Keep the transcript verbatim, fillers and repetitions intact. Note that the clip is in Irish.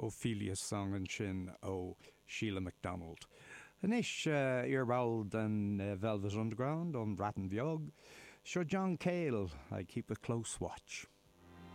Ophelia song an sin ó Sheila MacDonald. Anish uh, Earwald and uh, Velvet Underground on Ratton Viog. Sure, John Cale, I keep a close watch.